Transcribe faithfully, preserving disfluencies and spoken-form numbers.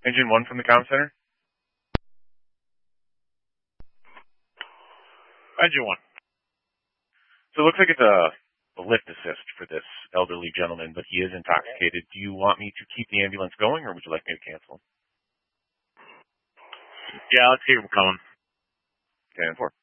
Engine one from the comm center. Engine one. So it looks like it's a, a lift assist for this elderly gentleman, but he is intoxicated. Do you want me to keep the ambulance going, or would you like me to cancel? Yeah, let's keep him coming. ten four.